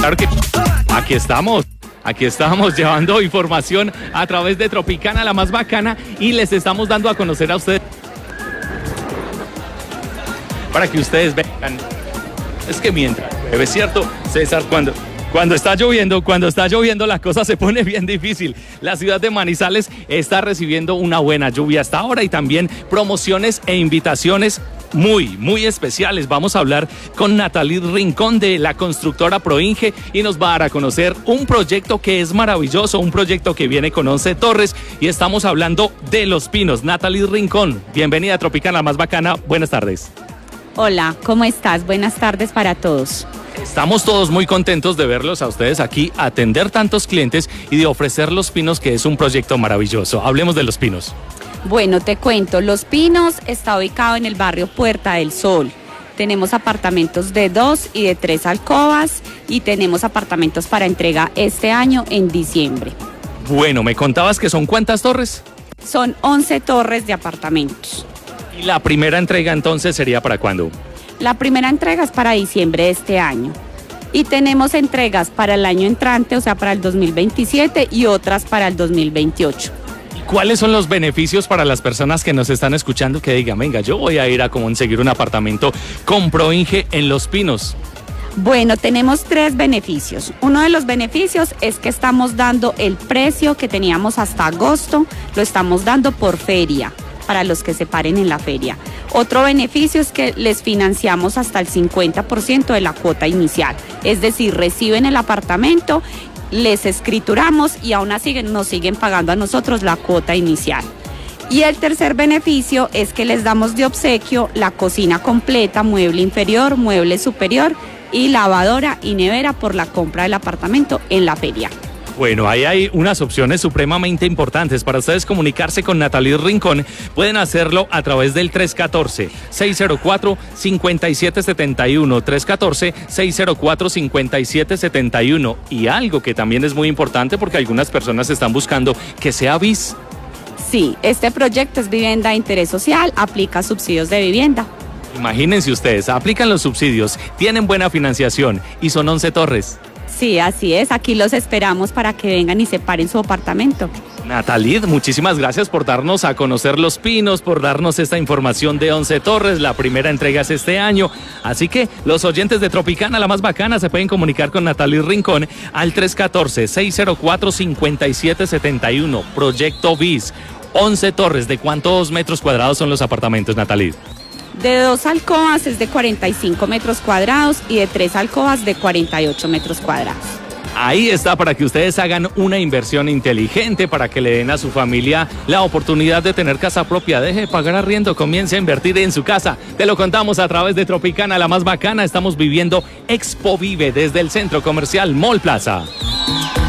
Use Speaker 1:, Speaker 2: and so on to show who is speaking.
Speaker 1: Claro que aquí estamos llevando información a través de Tropicana, la más bacana, y les estamos dando a conocer a ustedes para que ustedes vean. Es que mientras llueve, ¿cierto, César? Cuando está lloviendo, la cosa se pone bien difícil. La ciudad de Manizales está recibiendo una buena lluvia hasta ahora y también promociones e invitaciones muy especiales. Vamos a hablar con Natalie Rincón de la constructora Proinge y nos va a dar a conocer un proyecto que es maravilloso, un proyecto que viene con 11 torres y estamos hablando de Los Pinos. Natalie Rincón, bienvenida a Tropicana, la más bacana. Buenas tardes.
Speaker 2: Hola, ¿cómo estás? Buenas tardes para todos.
Speaker 1: Estamos todos muy contentos de verlos a ustedes aquí, atender tantos clientes y de ofrecer Los Pinos, que es un proyecto maravilloso. Hablemos de Los Pinos.
Speaker 2: Bueno, te cuento, Los Pinos está ubicado en el barrio Puerta del Sol. Tenemos apartamentos de 2 y de 3 alcobas y tenemos apartamentos para entrega este año en diciembre.
Speaker 1: Bueno, me contabas que son ¿cuántas torres?
Speaker 2: Son 11 torres de apartamentos.
Speaker 1: ¿Y la primera entrega entonces sería para cuándo?
Speaker 2: La primera entrega es para diciembre de este año. Y tenemos entregas para el año entrante, o sea, para el 2027 y otras para el 2028.
Speaker 1: ¿Cuáles son los beneficios para las personas que nos están escuchando que digan, venga, yo voy a ir a conseguir un apartamento con Proinge en Los Pinos?
Speaker 2: Bueno, tenemos 3 beneficios. Uno de los beneficios es que estamos dando el precio que teníamos hasta agosto, lo estamos dando por feria, para los que se paren en la feria. Otro beneficio es que les financiamos hasta el 50% de la cuota inicial, es decir, reciben el apartamento, les escrituramos y aún así nos siguen pagando a nosotros la cuota inicial. Y el tercer beneficio es que les damos de obsequio la cocina completa, mueble inferior, mueble superior y lavadora y nevera por la compra del apartamento en la feria.
Speaker 1: Bueno, ahí hay unas opciones supremamente importantes. Para ustedes comunicarse con Natalie Rincón, pueden hacerlo a través del 314-604-5771, 314-604-5771. Y algo que también es muy importante porque algunas personas están buscando que sea BIS.
Speaker 2: Sí, este proyecto es vivienda de interés social, aplica subsidios de vivienda.
Speaker 1: Imagínense ustedes, aplican los subsidios, tienen buena financiación y son 11 torres.
Speaker 2: Sí, así es. Aquí los esperamos para que vengan y se paren su apartamento.
Speaker 1: Natalie, muchísimas gracias por darnos a conocer Los Pinos, por darnos esta información de 11 torres. La primera entrega es este año. Así que los oyentes de Tropicana, la más bacana, se pueden comunicar con Natalie Rincón al 314-604-5771. Proyecto BIS. 11 torres. ¿De cuántos metros cuadrados son los apartamentos, Natalie?
Speaker 2: De 2 alcobas es de 45 metros cuadrados y de 3 alcobas de 48 metros cuadrados.
Speaker 1: Ahí está para que ustedes hagan una inversión inteligente, para que le den a su familia la oportunidad de tener casa propia. Deje de pagar arriendo, comience a invertir en su casa. Te lo contamos a través de Tropicana, la más bacana. Estamos viviendo Expo Vive desde el Centro Comercial Mall Plaza.